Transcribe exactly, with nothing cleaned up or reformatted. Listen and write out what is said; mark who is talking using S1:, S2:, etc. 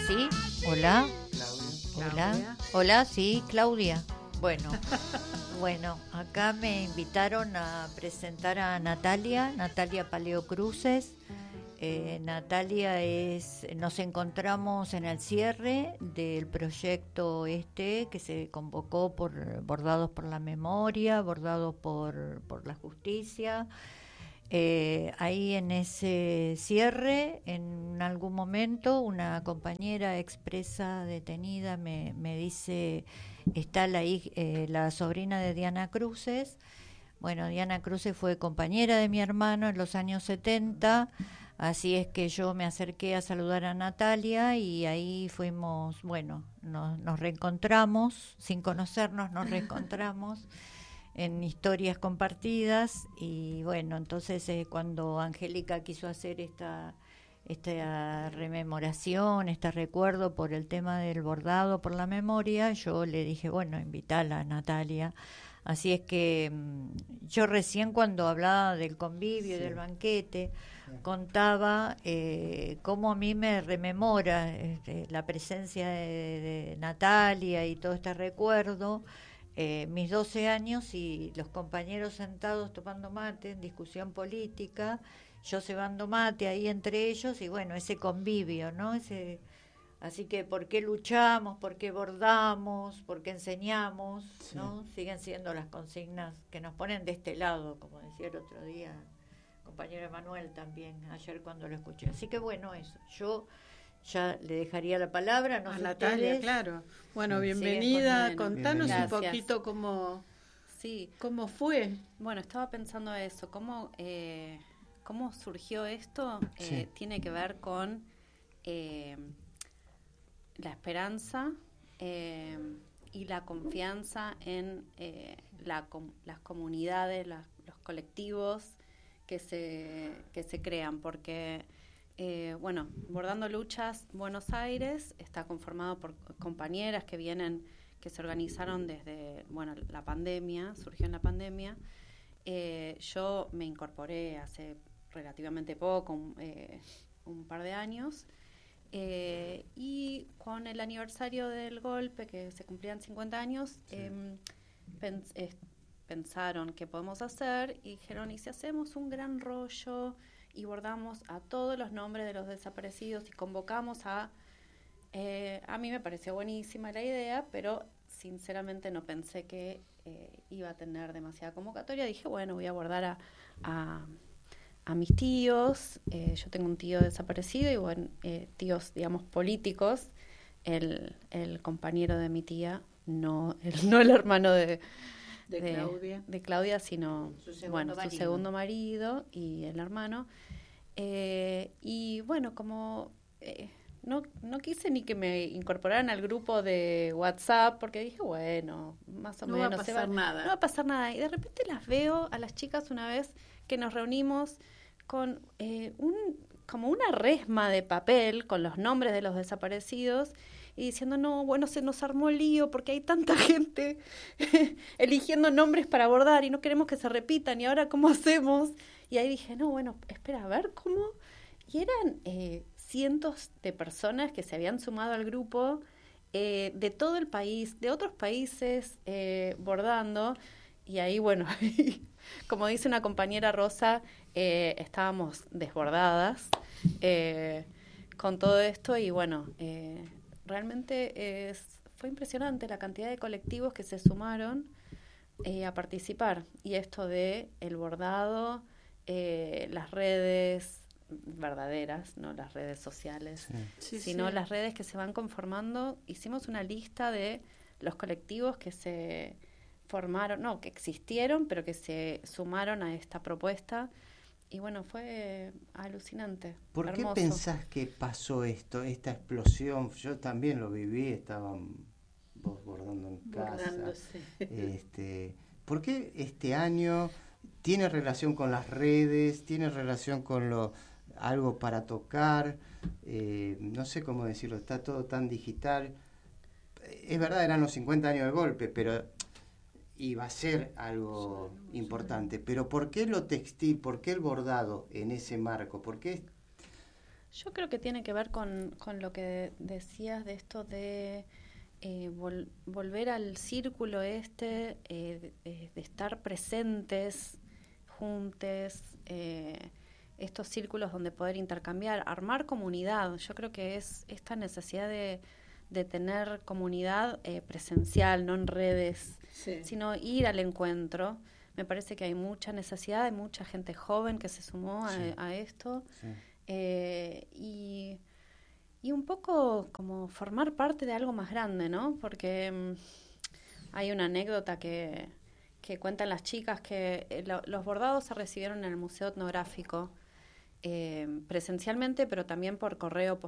S1: Sí, hola.
S2: Claudia.
S1: Hola. Hola, sí, Claudia. Bueno, bueno, acá me invitaron a presentar a Natalia, Natalia Paleo Cruces. Eh, Natalia es, nos encontramos en el cierre del proyecto este que se convocó por Bordados por la Memoria, Bordados por, por la Justicia. Eh, ahí en ese cierre, en algún momento, una compañera expresa detenida me, me dice, está la, hij- eh, la sobrina de Diana Cruces. Bueno, Diana Cruces fue compañera de mi hermano en los años setenta, así es que yo me acerqué a saludar a Natalia y ahí fuimos, bueno, nos, nos reencontramos, sin conocernos nos reencontramos en historias compartidas y bueno, entonces eh, cuando Angélica quiso hacer esta esta rememoración, este recuerdo por el tema del bordado por la memoria, yo le dije, bueno, invítala a Natalia. Así es que mmm, yo recién cuando hablaba del convivio y
S2: Sí.
S1: del banquete, contaba eh, cómo a mí me rememora este, la presencia de, de Natalia y todo este recuerdo, eh, mis doce años y los compañeros sentados tomando mate en discusión política, yo cebando mate ahí entre ellos y bueno, ese convivio, ¿no? Ese, así que ¿por qué luchamos? ¿Por qué bordamos? ¿Por qué enseñamos?
S2: Sí.
S1: ¿No? Siguen siendo las consignas que nos ponen de este lado, como decía el otro día compañero Emanuel también, ayer cuando lo escuché. Así que bueno, eso. Yo ya le dejaría la palabra, no
S3: a
S1: sé
S3: Natalia,
S1: ustedes.
S3: claro. Bueno,
S1: Sí.
S3: bienvenida.
S4: Bueno,
S3: Contanos
S4: gracias.
S3: un poquito cómo,
S4: Sí,
S3: cómo fue.
S4: bueno, estaba pensando eso, cómo, eh, cómo surgió esto, eh,
S2: Sí.
S4: tiene que ver con eh, la esperanza eh, y la confianza en eh, la, com- las comunidades, las- los colectivos que se, que se crean, porque, eh, bueno, Bordando Luchas Buenos Aires está conformado por compañeras que vienen, que se organizaron desde, bueno, la pandemia, surgió en la pandemia. Eh, yo me incorporé hace relativamente poco, un, eh, un par de años, eh, y con el aniversario del golpe, que se cumplían cincuenta años,
S2: Sí.
S4: eh, pens- eh, pensaron qué podemos hacer y dijeron, ¿y si hacemos un gran rollo y bordamos a todos los nombres de los desaparecidos y convocamos a... Eh, a mí me pareció buenísima la idea, pero sinceramente no pensé que eh, iba a tener demasiada convocatoria. Dije, bueno, voy a bordar a, a, a mis tíos. Eh, yo tengo un tío desaparecido y bueno, eh, tíos, digamos, políticos. El, el compañero de mi tía, no el, no el hermano de,
S3: De Claudia.
S4: de Claudia, sino
S1: Su segundo
S4: bueno,
S1: marido.
S4: su segundo marido y el hermano. Eh, y bueno, como... Eh, No, no quise ni que me incorporaran al grupo de WhatsApp porque dije, bueno, más o
S3: No va a
S4: menos se
S3: pasar nada.
S4: No va a pasar nada. Y de repente las veo a las chicas una vez que nos reunimos con eh, un como una resma de papel con los nombres de los desaparecidos y diciendo, no, bueno, se nos armó lío porque hay tanta gente eligiendo nombres para bordar y no queremos que se repitan y ahora ¿cómo hacemos? Y ahí dije, no, bueno, espera, a ver, ¿cómo? Y eran... Eh, cientos de personas que se habían sumado al grupo eh, de todo el país, de otros países eh, bordando y ahí bueno, como dice una compañera Rosa, eh, estábamos desbordadas eh, con todo esto y bueno, eh, realmente es, fue impresionante la cantidad de colectivos que se sumaron eh, a participar y esto de el bordado, eh, las redes verdaderas, no las redes sociales,
S2: Sí.
S3: Sí,
S4: sino
S3: sí.
S4: las redes que se van conformando. Hicimos una lista de los colectivos que se formaron, no, que existieron, pero que se sumaron a esta propuesta. Y bueno, fue alucinante.
S2: ¿Por
S4: hermoso.
S2: qué pensás que pasó esto, esta explosión? Yo también lo viví, estaban vos bordando en casa.
S3: Bordándose.
S2: Este, ¿por qué este año tiene relación con las redes, tiene relación con lo algo para tocar? Eh, no sé cómo decirlo, está todo tan digital. Es verdad, eran los cincuenta años del golpe, pero iba a ser algo importante. Pero ¿por qué lo textil, por qué el bordado en ese marco? ¿Por qué?
S4: Yo creo que tiene que ver con, con lo que decías de esto de eh, vol- volver al círculo este, eh, de, de estar presentes, juntes, eh, estos círculos donde poder intercambiar, armar comunidad. Yo creo que es esta necesidad de, de tener comunidad eh, presencial, no en redes,
S3: Sí.
S4: sino ir al encuentro. Me parece que hay mucha necesidad, hay mucha gente joven que se sumó a,
S2: Sí.
S4: a esto.
S2: Sí.
S4: Eh, y, y un poco como formar parte de algo más grande, ¿no? Porque mm, hay una anécdota que, que cuentan las chicas que eh, lo- los bordados se recibieron en el Museo Etnográfico eh, presencialmente, pero también por correo